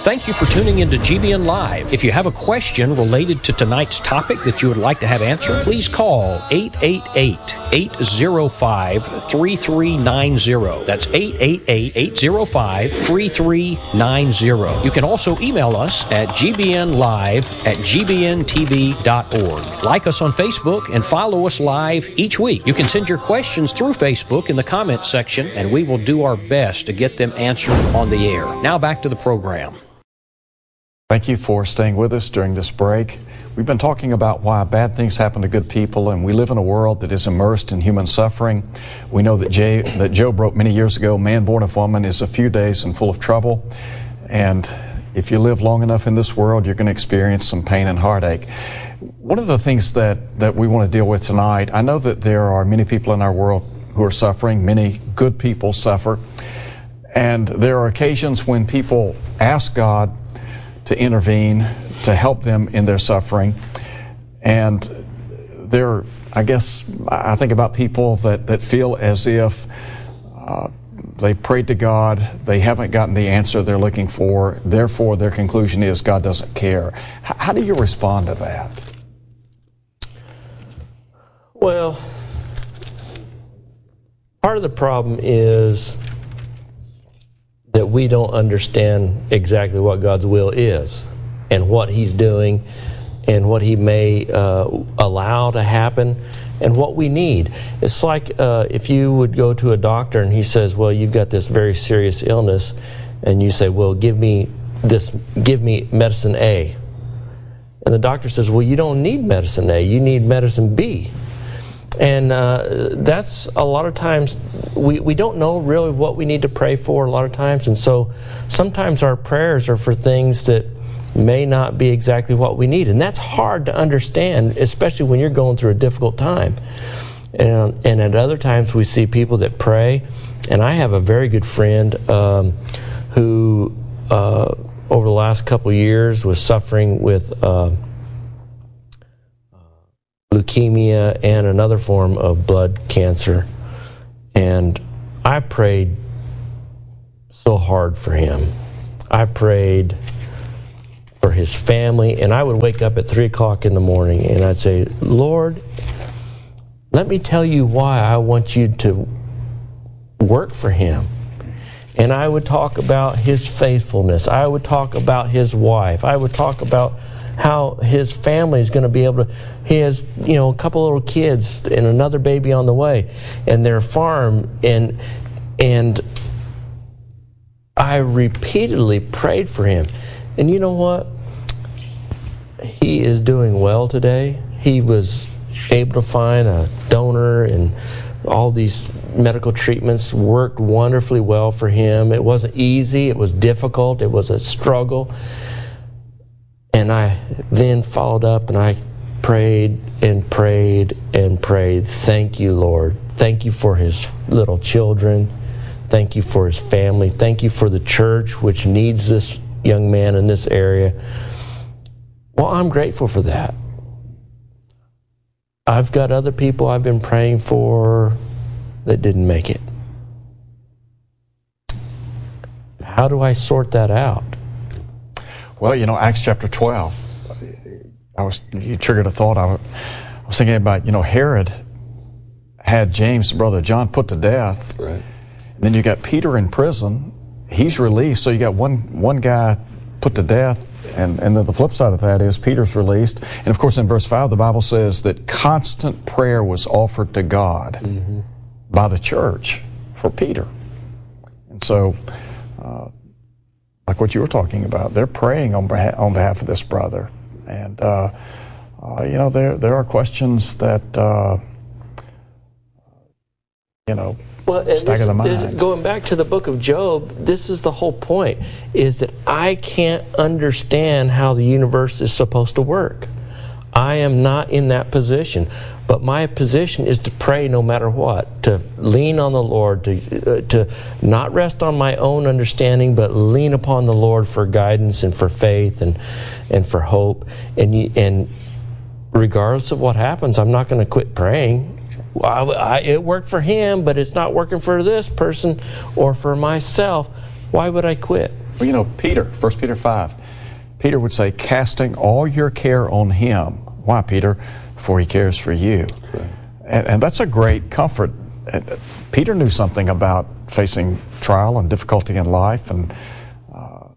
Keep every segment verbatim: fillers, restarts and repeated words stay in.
Thank you for tuning into G B N Live. If you have a question related to tonight's topic that you would like to have answered, please call eight eight eight, eight zero five, three three nine zero. That's eight eight eight, eight zero five, three three nine zero. You can also email us at g b n live at g b n t v dot org. Like us on Facebook and follow us live each week. You can send your questions through Facebook in the comments section, and we will do our best to get them answered on the air. Now back to the program. Thank you for staying with us during this break. We've been talking about why bad things happen to good people, and we live in a world that is immersed in human suffering. We know that, Jay, that Job wrote many years ago, man born of woman is a few days and full of trouble. And if you live long enough in this world, you're going to experience some pain and heartache. One of the things that, that we want to deal with tonight, I know that there are many people in our world who are suffering. Many good people suffer. And there are occasions when people ask God to intervene, to help them in their suffering. And there, I guess, I think about people that, that feel as if uh, they prayed to God, they haven't gotten the answer they're looking for, therefore their conclusion is God doesn't care. H- how do you respond to that? Well, part of the problem is that we don't understand exactly what God's will is and what He's doing and what He may uh, allow to happen and what we need. It's like uh, if you would go to a doctor and he says, well, you've got this very serious illness, and you say, well, give me this, give me medicine A. And the doctor says, well, you don't need medicine A, you need medicine B. And uh, that's a lot of times, we, we don't know really what we need to pray for a lot of times. And so sometimes our prayers are for things that may not be exactly what we need. And that's hard to understand, especially when you're going through a difficult time. And, and at other times we see people that pray. And I have a very good friend um, who uh, over the last couple of years was suffering with Uh, leukemia and another form of blood cancer, and I prayed so hard for him. I prayed for his family, and I would wake up at three o'clock in the morning and I'd say, Lord, let me tell you why I want you to work for him. And I would talk about his faithfulness. I would talk about his wife. I would talk about how his family is going to be able to, he has, you know, a couple little kids and another baby on the way, and their farm, and and I repeatedly prayed for him. And you know what? He is doing well today. He was able to find a donor, and all these medical treatments worked wonderfully well for him. It wasn't easy. It was difficult. It was a struggle. And I then followed up and I prayed and prayed and prayed. Thank you, Lord. Thank you for his little children. Thank you for his family. Thank you for the church, which needs this young man in this area. Well, I'm grateful for that. I've got other people I've been praying for that didn't make it. How do I sort that out? Well, you know, Acts chapter twelve, I was, you triggered a thought. I was, I was thinking about, you know, Herod had James' brother John put to death. Right. And then you got Peter in prison. He's released, so you got one one guy put to death, and, and then the flip side of that is Peter's released. And of course in verse five, the Bible says that constant prayer was offered to God mm-hmm. by the church for Peter. And so, uh, like what you were talking about, they're praying on behalf, on behalf of this brother. And, uh, uh, you know, there there are questions that, uh, you know, well, and stagger this, the mind. This, going back to the book of Job, this is the whole point, is that I can't understand how the universe is supposed to work. I am not in that position. But my position is to pray no matter what, to lean on the Lord, to uh, to not rest on my own understanding, but lean upon the Lord for guidance and for faith and and for hope. And you, and regardless of what happens, I'm not going to quit praying. I, I, it worked for him, but it's not working for this person or for myself. Why would I quit? Well, you know, Peter, First Peter five, Peter would say, casting all your care on him. Why, Peter? For he cares for you. Right. And, and that's a great comfort. Peter knew something about facing trial and difficulty in life. And uh,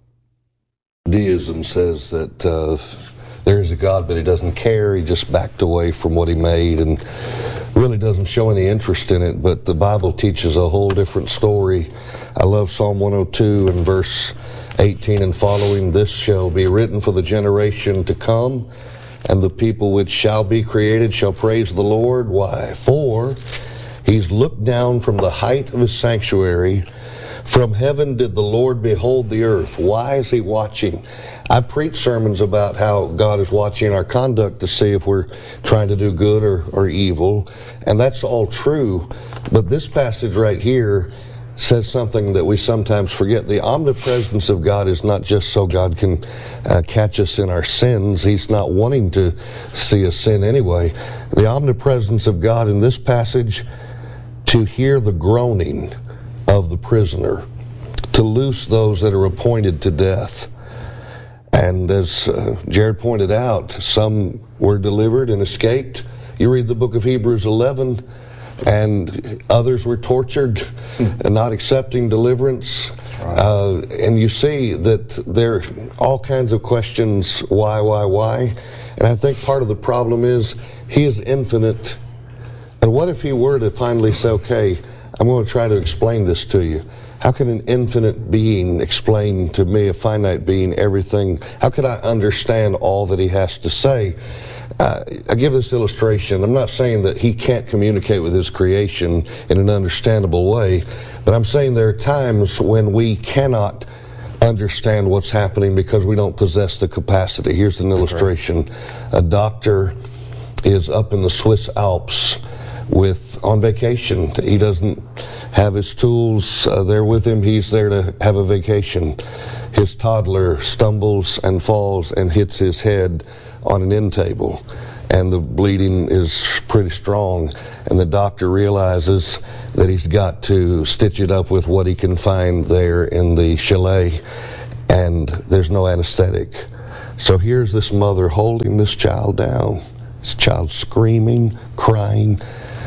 Deism says that uh, there is a God, but he doesn't care. He just backed away from what he made and really doesn't show any interest in it. But the Bible teaches a whole different story. I love Psalm one oh two and verse eighteen and following. This shall be written for the generation to come, and the people which shall be created shall praise the Lord. Why? For he's looked down from the height of his sanctuary. From heaven did the Lord behold the earth. Why is he watching? I've preached sermons about how God is watching our conduct to see if we're trying to do good or, or evil, and that's all true. But this passage right here says something that we sometimes forget. The omnipresence of God is not just so God can uh, catch us in our sins. He's not wanting to see us sin anyway. The omnipresence of God in this passage, to hear the groaning of the prisoner, to loose those that are appointed to death. And as uh, Jared pointed out, some were delivered and escaped. You read the book of Hebrews eleven, and others were tortured and not accepting deliverance. Right. Uh, and you see that there are all kinds of questions, why, why, why? And I think part of the problem is he is infinite. And what if he were to finally say, okay, I'm going to try to explain this to you. How can an infinite being explain to me, a finite being, everything? How could I understand all that he has to say? Uh, I give this illustration. I'm not saying that he can't communicate with his creation in an understandable way, but I'm saying there are times when we cannot understand what's happening because we don't possess the capacity. Here's an illustration. A doctor is up in the Swiss Alps with on vacation. He doesn't have his tools uh, there with him. He's there to have a vacation. His toddler stumbles and falls and hits his head on an end table, and the bleeding is pretty strong, and the doctor realizes that he's got to stitch it up with what he can find there in the chalet, and there's no anesthetic. So here's this mother holding this child down, this child screaming, crying.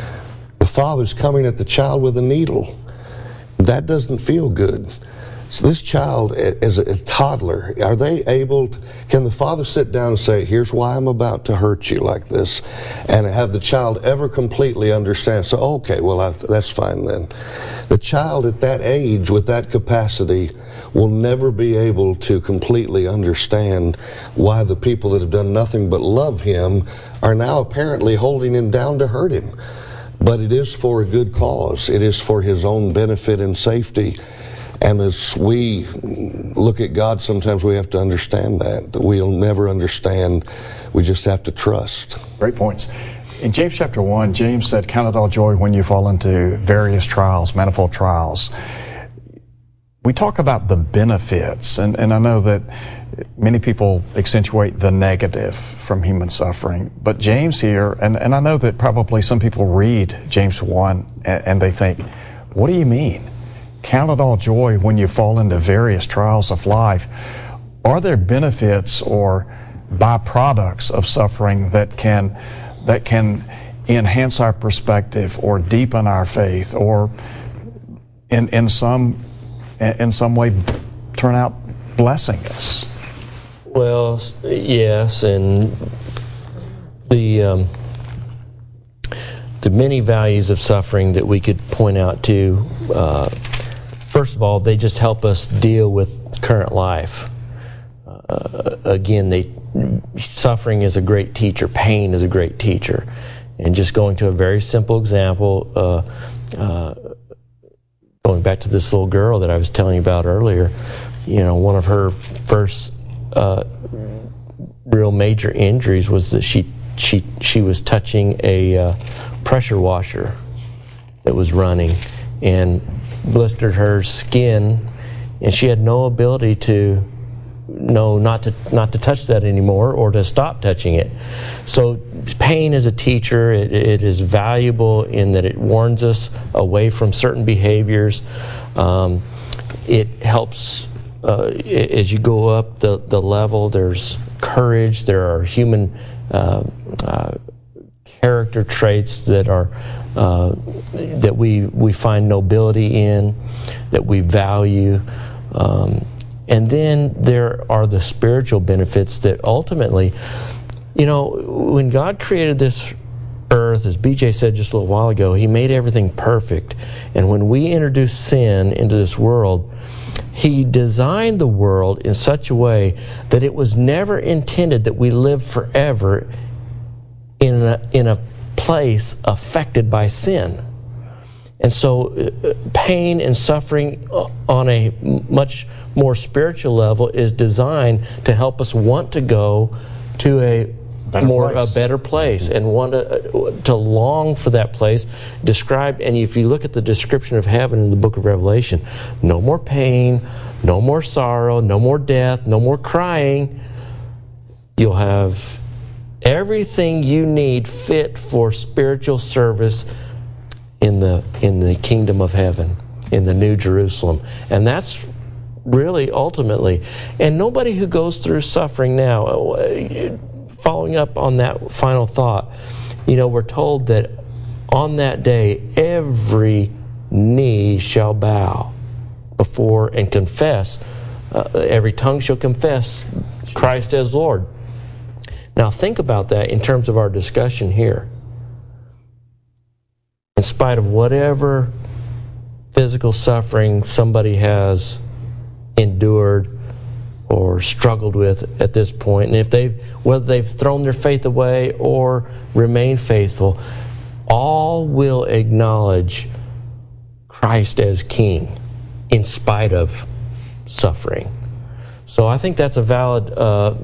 The father's coming at the child with a needle. That doesn't feel good. So this child, as a toddler, are they able to, can the father sit down and say, here's why I'm about to hurt you like this, and have the child ever completely understand? So, okay, well, I, that's fine then. The child at that age, with that capacity, will never be able to completely understand why the people that have done nothing but love him are now apparently holding him down to hurt him. But it is for a good cause. It is for his own benefit and safety. And as we look at God, sometimes we have to understand that. We'll never understand. We just have to trust. Great points. In James chapter one, James said, count it all joy when you fall into various trials, manifold trials. We talk about the benefits, and, and I know that many people accentuate the negative from human suffering. But James here, and, and I know that probably some people read James one and, and they think, what do you mean? Count it all joy when you fall into various trials of life. Are there benefits or byproducts of suffering that can that can enhance our perspective or deepen our faith, or in in some in some way turn out blessing us? Well, yes, and the um, the many values of suffering that we could point out to. Uh, first of all, they just help us deal with current life. Uh, again, they suffering is a great teacher. Pain is a great teacher. And just going to a very simple example, uh, uh, going back to this little girl that I was telling you about earlier, you know, one of her first uh, real major injuries was that she she she was touching a uh, pressure washer that was running and blistered her skin, and she had no ability to know not to not to touch that anymore or to stop touching it. So pain is a teacher. It, it is valuable in that it warns us away from certain behaviors. Um, it helps uh, as you go up the, the level, there's courage, there are human uh, uh, character traits that are uh, that we we find nobility in, that we value, um, and then there are the spiritual benefits that ultimately, you know, when God created this earth, as B J said just a little while ago, He made everything perfect, and when we introduce sin into this world, He designed the world in such a way that it was never intended that we live forever in a, in a place affected by sin. And so uh, pain and suffering on a much more spiritual level is designed to help us want to go to a better more place. a better place and want to, uh, to long for that place described. And if you look at the description of heaven in the book of Revelation, no more pain, no more sorrow, no more death, no more crying. You'll have everything you need fit for spiritual service in the in the kingdom of heaven, in the New Jerusalem. And that's really ultimately, and nobody who goes through suffering now, following up on that final thought, you know, we're told that on that day every knee shall bow before and confess, uh, every tongue shall confess Christ as Lord. Now think about that in terms of our discussion here. In spite of whatever physical suffering somebody has endured or struggled with at this point, and if they've, whether they've thrown their faith away or remain faithful, all will acknowledge Christ as King in spite of suffering. So I think that's a valid uh,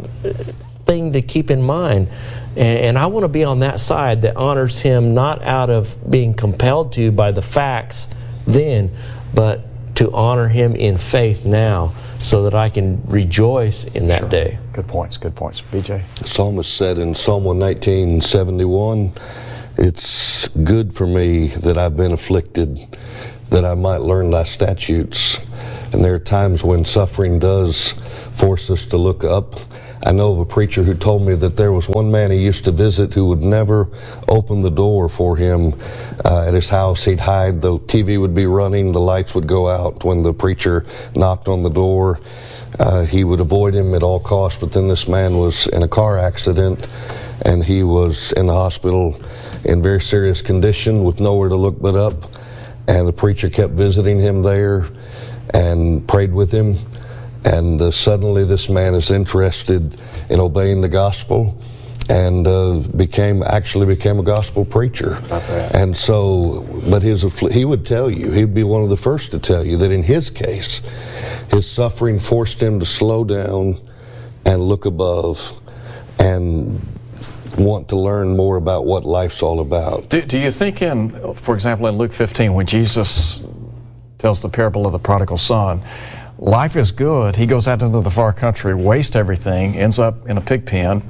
thing to keep in mind. And, and I want to be on that side that honors Him not out of being compelled to by the facts then, but to honor Him in faith now so that I can rejoice in that Sure. day. Good points, good points. B J? The psalmist said in Psalm one nineteen, seventy-one, "It's good for me that I've been afflicted, that I might learn thy statutes." And there are times when suffering does force us to look up. I know of a preacher who told me that there was one man he used to visit who would never open the door for him uh, at his house. He'd hide, the T V would be running, the lights would go out when the preacher knocked on the door. Uh, he would avoid him at all costs, but then this man was in a car accident and he was in the hospital in very serious condition with nowhere to look but up. And the preacher kept visiting him there and prayed with him. And uh, suddenly this man is interested in obeying the gospel and uh, became actually became a gospel preacher. And so, but his he would tell you, he'd be one of the first to tell you that in his case, his suffering forced him to slow down and look above and want to learn more about what life's all about. Do, do you think in, for example, in Luke fifteen, when Jesus tells the parable of the prodigal son, life is good. He goes out into the far country, wastes everything, ends up in a pig pen.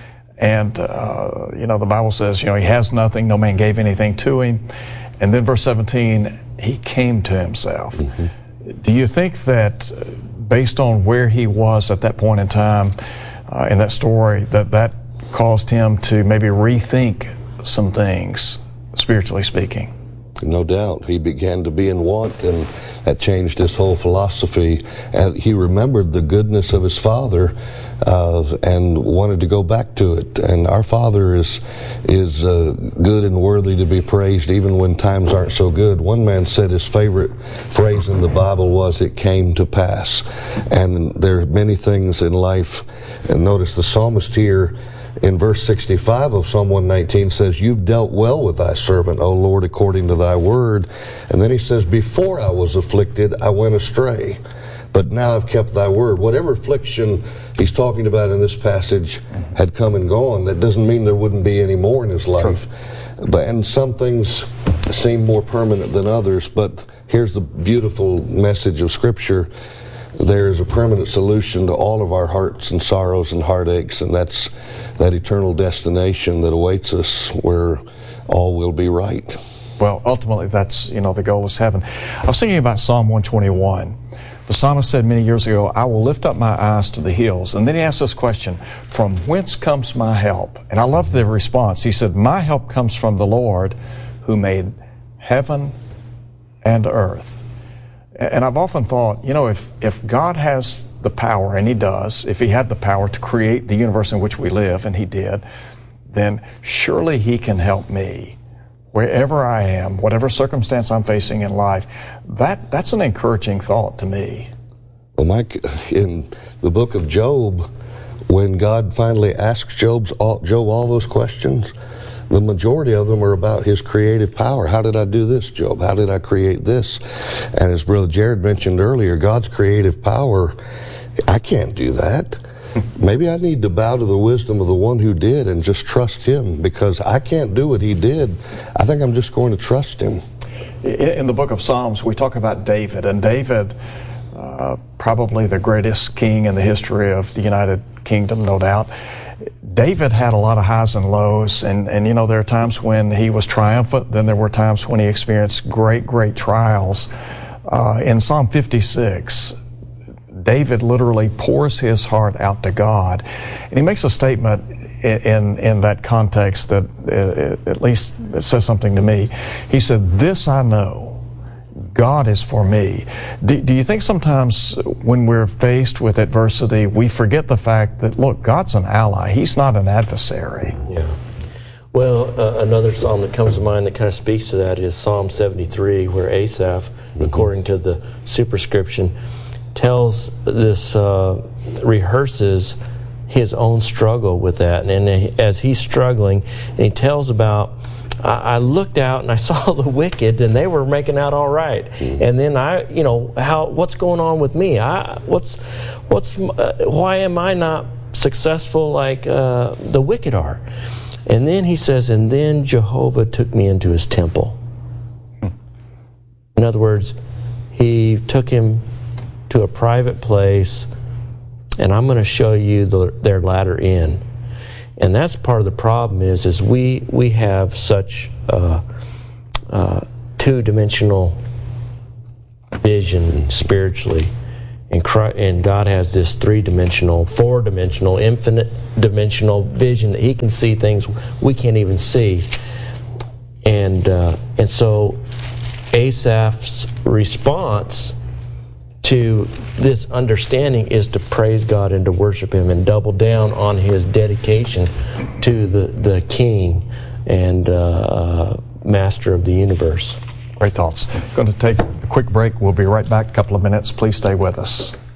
And, uh, you know, the Bible says, you know, he has nothing. No man gave anything to him. And then verse seventeen, he came to himself. Mm-hmm. Do you think that based on where he was at that point in time uh, in that story, that that caused him to maybe rethink some things, spiritually speaking? No doubt. He began to be in want, and that changed his whole philosophy. And he remembered the goodness of his Father uh, and wanted to go back to it. And our Father is is uh, good and worthy to be praised even when times aren't so good. One man said his favorite phrase in the Bible was, "It came to pass." And there are many things in life. And notice the psalmist here in verse sixty-five of Psalm one nineteen says, "You've dealt well with thy servant, O Lord, according to thy word." And then he says, "Before I was afflicted, I went astray, but now I've kept thy word." Whatever affliction he's talking about in this passage had come and gone, that doesn't mean there wouldn't be any more in his life. But and some things seem more permanent than others, but here's the beautiful message of Scripture. There is a permanent solution to all of our hearts and sorrows and heartaches, and that's that eternal destination that awaits us where all will be right. Well, ultimately, that's, you know, the goal is heaven. I was thinking about Psalm one twenty-one, The psalmist said many years ago, I will lift up my eyes to the hills. And then he asked this question, from whence comes my help? And I love the response. He said, my help comes from the Lord who made heaven and earth. And I've often thought, you know, if, if God has the power, and he does, if he had the power to create the universe in which we live, and he did, then surely he can help me. Wherever I am, whatever circumstance I'm facing in life, that, that's an encouraging thought to me. Well, Mike, in the book of Job, when God finally asks Job's all, Job all those questions, the majority of them are about his creative power. How did I do this, Job? How did I create this? And as Brother Jared mentioned earlier, God's creative power, I can't do that. Maybe I need to bow to the wisdom of the one who did and just trust him, because I can't do what he did. I think I'm just going to trust him. In the book of Psalms, we talk about David, and David, uh, probably the greatest king in the history of the United Kingdom, no doubt. David had a lot of highs and lows, and, and you know, there are times when he was triumphant, then there were times when he experienced great, great trials. Uh, in Psalm fifty-six, David literally pours his heart out to God. And he makes a statement in, in, in that context that uh, at least it says something to me. He said, this I know, God is for me. Do, do you think sometimes when we're faced with adversity, we forget the fact that, look, God's an ally. He's not an adversary. Yeah. Well, uh, another psalm that comes to mind that kind of speaks to that is Psalm seventy-three, where Asaph, mm-hmm. according to the superscription, tells this, uh, rehearses his own struggle with that. And, and as he's struggling, and he tells about, I, I looked out and I saw the wicked, and they were making out all right. Mm-hmm. And then I, you know, how what's going on with me? I what's what's uh, why am I not successful like uh, the wicked are? And then he says, and then Jehovah took me into his temple. Mm-hmm. In other words, he took him to a private place, and I'm going to show you the, their latter end. And that's part of the problem is, is we, we have such uh, uh, two-dimensional vision spiritually, and, Christ, and God has this three-dimensional, four-dimensional, infinite-dimensional vision that he can see things we can't even see. And, uh, and so Asaph's response to this understanding is to praise God and to worship him and double down on his dedication to the, the King and uh, Master of the universe. Great thoughts. Going to take a quick break. We'll be right back. A couple of minutes. Please stay with us.